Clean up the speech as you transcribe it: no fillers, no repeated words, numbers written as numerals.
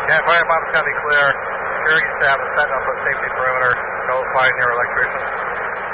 Yeah, Fire Mountain County clear. Security staff is setting up a safety perimeter. Notifying your electricians.